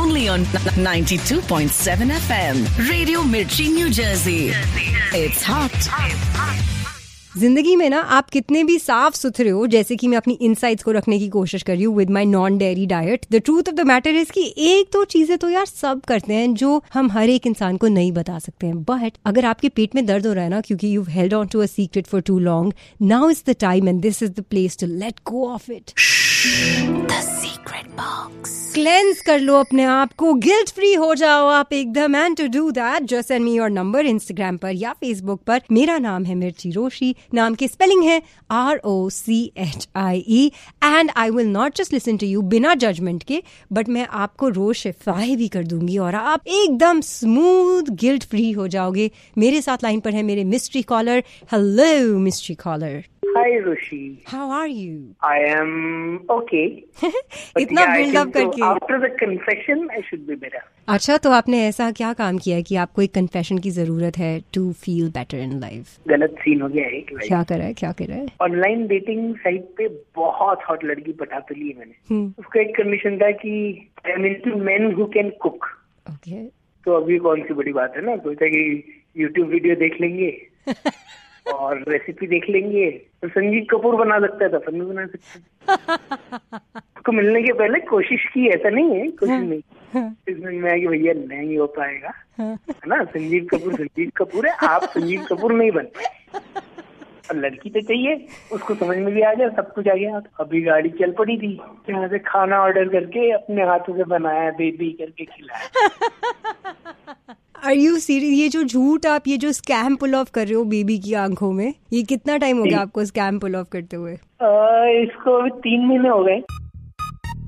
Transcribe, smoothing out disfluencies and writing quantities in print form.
only on 92.7 FM. Radio Mirchi, New Jersey. It's hot. जिंदगी में ना आप कितने भी साफ सुथरे हो, जैसे कि मैं अपनी इनसाइट्स को रखने की कोशिश कर रही हूँ with my non dairy diet, the truth of the matter is कि एक दो चीजें तो यार सब करते हैं जो हम हर एक इंसान को नहीं बता सकते हैं. बट अगर आपके पेट में दर्द हो रहा है ना, क्योंकि you held on to a secret for to long, now is the time and this is the place to let go of it. The secret box. Cleanse कर लो अपने आप को, गिल्ट फ्री हो जाओ आप एकदम. And to do that just send me your number Instagram पर या फेसबुक पर. मेरा नाम है मिर्ची रोशी, नाम की स्पेलिंग है ROCHIE. And I will not just listen to you बिना जजमेंट के, बट मैं आपको रोज शिफाई भी कर दूंगी और आप एकदम स्मूथ गिल्ट फ्री हो जाओगे. मेरे साथ लाइन पर है मेरे mystery collar. Hello mystery collar. Hi Roshi. How are you? I am okay. इतना बिल्डअप करके. After the confession, I should be better. अच्छा, तो आपने ऐसा क्या काम किया है कि आपको एक कन्फेशन की जरूरत है to feel better in life? गलत सीन हो गया है. क्या करा है? ऑनलाइन डेटिंग साइट पे बहुत हॉट लड़की पटा तो ली मैंने. उसका एक कंडीशन था कि I am into men who can cook. Okay. तो अभी कौन सी बड़ी बात है ना, सोचा कि यूट्यूब वीडियो देख लेंगे और रेसिपी देख लेंगे. तो संजीव कपूर बना सकता है तो अपन भी बना सकते हैं. उसको मिलने के पहले कोशिश की, ऐसा नहीं है कोशिश नहीं. इसमें मैं कि भैया नहीं हो पाएगा, है ना. संजीव कपूर है, आप संजीव कपूर नहीं बन पाए. और लड़की तो चाहिए, उसको समझ में भी आ गया, सब कुछ आ गया. अभी गाड़ी चल पड़ी थी, यहाँ से खाना ऑर्डर करके अपने हाथों से बनाया, बेबी करके खिलाया. Are you serious? ये जो झूठ आप ये जो स्कैम पुल ऑफ कर रहे हो बेबी की आंखों में, ये कितना टाइम हो गया आपको स्कैम पुल ऑफ करते हुए? इसको अभी 3 महीने हो गए.